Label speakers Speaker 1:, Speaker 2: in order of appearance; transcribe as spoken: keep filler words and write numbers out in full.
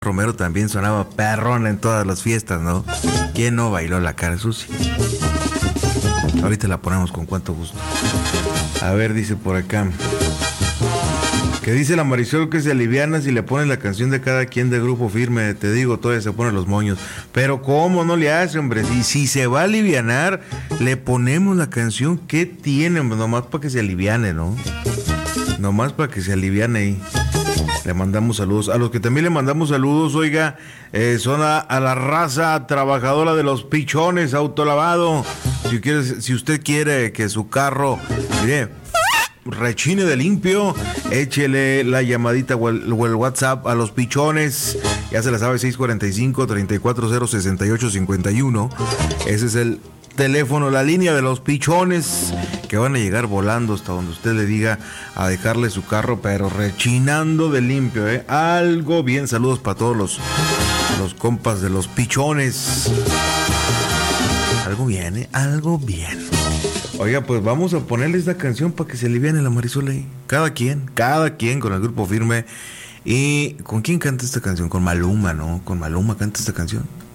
Speaker 1: Romero también sonaba perrón en todas las fiestas, ¿no? ¿Quién no bailó La Cara Sucia? Ahorita la ponemos con cuánto gusto. A ver, dice por acá. Que dice la Marisol que se aliviana si le pones la canción de cada quien de Grupo Firme. Te digo, todavía se pone los moños. Pero ¿cómo no le hace, hombre? Si, si se va a alivianar, le ponemos la canción que tiene, nomás para que se aliviane, ¿no? Nomás para que se aliviane ahí. Le mandamos saludos. A los que también le mandamos saludos, oiga, eh, son a, a la raza trabajadora de los pichones, autolavado. Si, quiere, si usted quiere que su carro, mire, rechine de limpio, échele la llamadita o el, o el WhatsApp a los pichones. Ya se la sabe, seis cuatro cinco, tres cuatro cero, seis ocho cinco uno. Ese es el teléfono, la línea de los pichones, que van a llegar volando hasta donde usted le diga, a dejarle su carro, pero rechinando de limpio, ¿eh? Algo bien. Saludos para todos los, los compas de los pichones. Algo bien, ¿eh? Algo bien. Oiga, pues vamos a ponerle esta canción para que se aliviane la Marisol ahí. Cada quien, cada quien con el Grupo Firme. ¿Y con quién canta esta canción? Con Maluma, ¿no? Con Maluma canta esta canción.